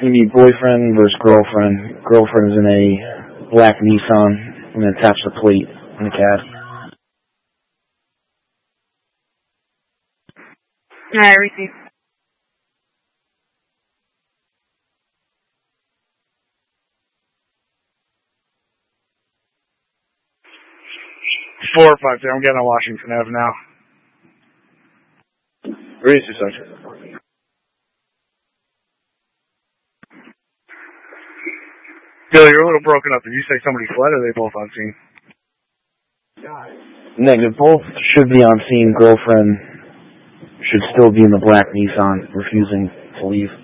You need boyfriend versus girlfriend. Girlfriend is in a black Nissan. I'm going to attach the plate in the cab. I received. Four or five. I'm getting on Washington Ave now. Where is your sergeant? Bill, you're a little broken up. Did you say somebody fled, or are they both on scene? Negative. Both should be on scene. Girlfriend should still be in the black Nissan, refusing to leave.